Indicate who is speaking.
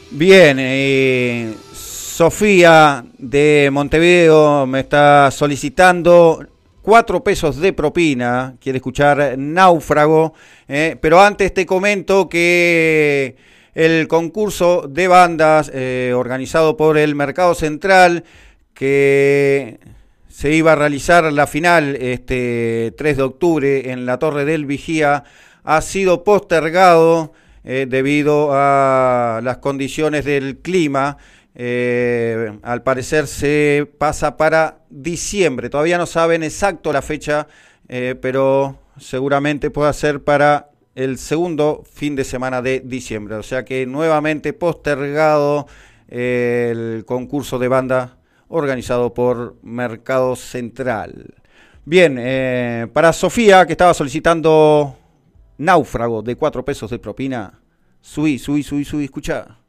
Speaker 1: Bien, Sofía de Montevideo me está solicitando 4 pesos de propina, quiere escuchar Náufrago, pero antes te comento que el concurso de bandas organizado por el Mercado Central, que se iba a realizar la final este 3 de octubre en la Torre del Vigía, ha sido postergado debido a las condiciones del clima. Al parecer se pasa para diciembre, todavía no saben exacto la fecha, pero seguramente puede ser para el segundo fin de semana de diciembre, o sea que nuevamente postergado el concurso de banda organizado por Mercado Central. Bien, para Sofía, que estaba solicitando Náufrago de 4 pesos de propina, subí, escuchá.